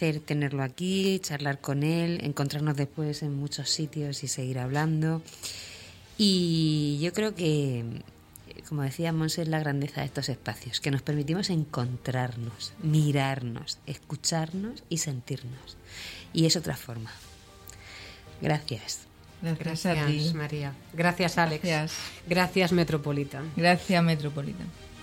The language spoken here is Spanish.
placer tenerlo aquí, charlar con él, encontrarnos después en muchos sitios y seguir hablando. Y yo creo que, como decía Monse, es la grandeza de estos espacios, que nos permitimos encontrarnos, mirarnos, escucharnos y sentirnos. Y es otra forma. Gracias. Gracias a ti, María. Gracias, Alex. Gracias. Gracias, Metropolitan. Gracias, Metropolitan.